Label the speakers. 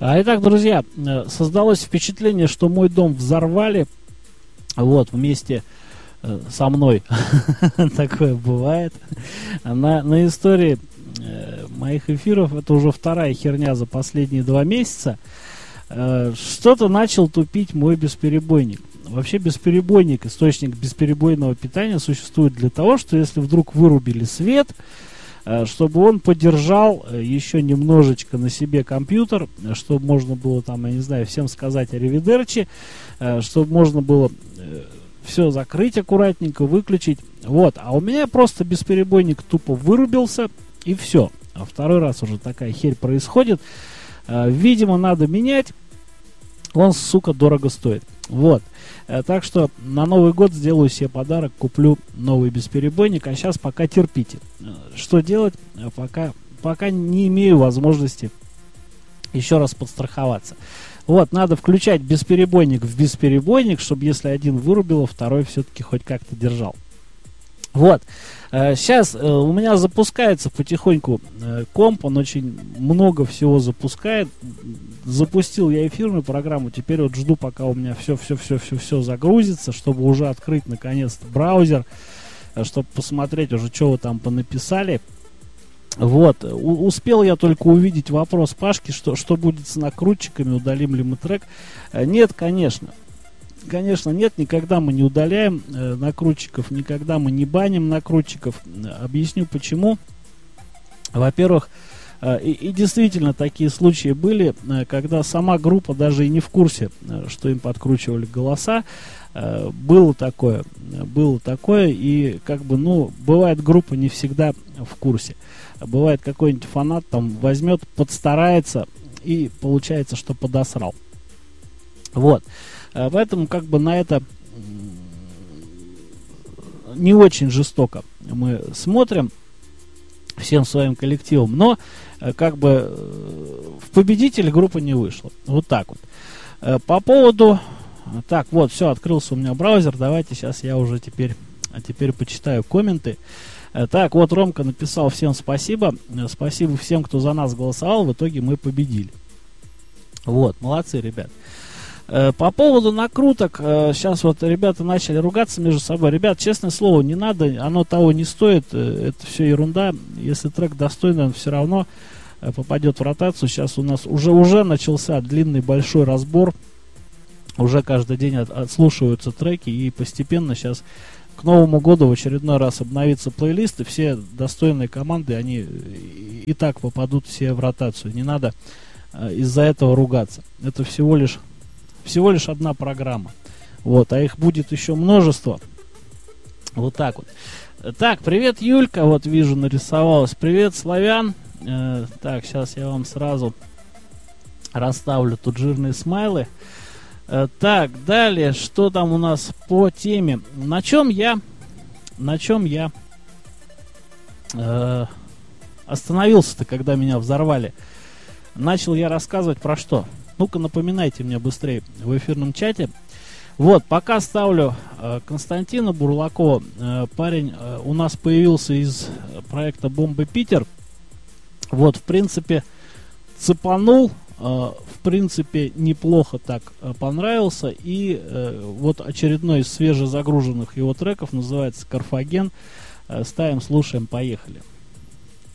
Speaker 1: Итак, друзья, создалось впечатление, что мой дом взорвали. Вот, вместе со мной. Такое бывает. На истории моих эфиров это уже вторая херня за последние 2 месяца. Что-то начал тупить мой бесперебойник. Вообще бесперебойник, источник бесперебойного питания существует для того, что если вдруг вырубили свет, чтобы он подержал еще немножечко на себе компьютер, чтобы можно было там, я не знаю, всем сказать аривидерчи, чтобы можно было все закрыть аккуратненько, выключить. Вот, а у меня просто бесперебойник тупо вырубился, и все. А второй раз уже такая херь происходит. Видимо, надо менять. Он, сука, дорого стоит. Вот. Так что на Новый год сделаю себе подарок, куплю новый бесперебойник, а сейчас пока терпите. Что делать? Пока не имею возможности еще раз подстраховаться. Вот, надо включать бесперебойник в бесперебойник, чтобы если один вырубило, второй все-таки хоть как-то держал. Вот, сейчас у меня запускается потихоньку комп, он очень много всего запускает. Запустил я эфирную программу, теперь вот жду, пока у меня все загрузится, чтобы уже открыть наконец-то браузер, чтобы посмотреть уже, что вы там понаписали. Вот, успел я только увидеть вопрос Пашки, что будет с накрутчиками, удалим ли мы трек. Нет, конечно. Конечно, нет, никогда мы не удаляем накрутчиков, никогда мы не баним накрутчиков. Объясню почему. Во-первых, и действительно такие случаи были, когда сама группа даже и не в курсе, что им подкручивали голоса. Было такое, и как бы, ну, бывает, группа не всегда в курсе. Бывает, какой-нибудь фанат там возьмет, подстарается, и получается, что подосрал. Вот. Поэтому как бы на это не очень жестоко мы смотрим всем своим коллективом, но как бы в победитель группа не вышла. Вот так вот. По поводу... Так, вот, все, открылся у меня браузер. Давайте сейчас я уже теперь почитаю комменты. Так, вот Ромка написал: всем спасибо. Спасибо всем, кто за нас голосовал. В итоге мы победили. Вот, молодцы, ребят. По поводу накруток, сейчас вот ребята начали ругаться между собой. Ребят, честное слово, не надо, оно того не стоит, это все ерунда. Если трек достойный, он все равно попадет в ротацию. Сейчас у нас уже начался длинный большой разбор. Уже каждый день отслушиваются треки, и постепенно сейчас к Новому году в очередной раз обновится плейлист, и все достойные команды, они и так попадут все в ротацию. Не надо из-за этого ругаться. Это всего лишь одна программа. Вот, а их будет еще множество. Вот так вот. Так, привет, Юлька, вот вижу, нарисовалась. Привет, Славян. Так, сейчас я вам сразу расставлю тут жирные смайлы. Так, далее, что там у нас по теме? На чем я остановился-то, когда меня взорвали? Начал я рассказывать про что? Ну-ка, напоминайте мне быстрее в эфирном чате. Вот, пока ставлю Константина Бурлакова. Парень у нас появился из проекта «Бомбы Питер». Вот, в принципе, цепанул. В принципе, неплохо так понравился. И вот очередной из свежезагруженных его треков называется «Карфаген». Ставим, слушаем, поехали.